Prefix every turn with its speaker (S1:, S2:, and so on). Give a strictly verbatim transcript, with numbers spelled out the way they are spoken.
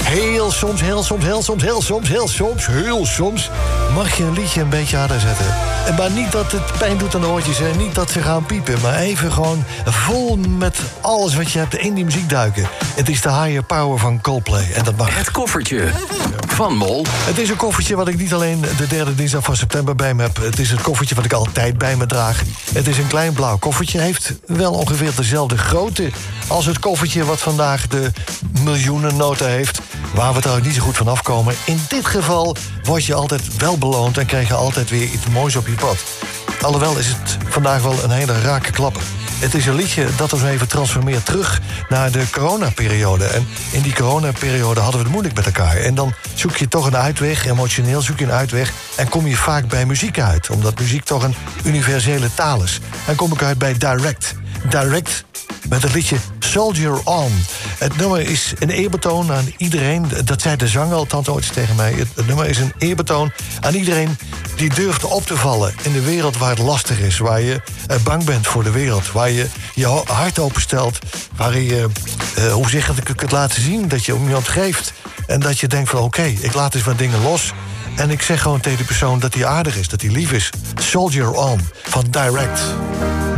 S1: heel soms, heel soms, heel soms, heel soms, heel soms, heel soms... mag je een liedje een beetje harder zetten. En maar niet dat het pijn doet aan de oortjes en niet dat ze gaan piepen... maar even gewoon vol met alles wat je hebt in die muziek duiken. Het is de Higher Power van Coldplay en dat mag.
S2: Het koffertje van Mol.
S1: Het is een koffertje wat ik niet alleen de derde dinsdag van september bij me heb. Het is een koffertje wat ik altijd bij me draag. Het is een klein blauw koffertje. Heeft wel ongeveer dezelfde grootte als het koffertje wat vandaag de miljoenennota heeft. Waar we trouwens niet zo goed van afkomen. In dit geval word je altijd wel beloond en krijg je altijd weer iets moois op je pad. Alhoewel is het vandaag wel een hele rake klapper. Het is een liedje dat ons even transformeert terug naar de coronaperiode. En in die coronaperiode hadden we het moeilijk met elkaar. En dan zoek je toch een uitweg, emotioneel zoek je een uitweg... en kom je vaak bij muziek uit, omdat muziek toch een universele taal is. En kom ik uit bij Direct. Direct met het liedje Soldier On. Het nummer is een eerbetoon aan iedereen. Dat zei de zanger althans ooit tegen mij. Het, het nummer is een eerbetoon aan iedereen die durft op te vallen in de wereld waar het lastig is. Waar je uh, bang bent voor de wereld. Waar je je hart openstelt. Waar je, uh, hoe zeg ik, kunt laten zien dat je om iemand geeft. En dat je denkt van oké, okay, ik laat eens wat dingen los. En ik zeg gewoon tegen die persoon dat hij aardig is, dat hij lief is. Soldier On van Direct.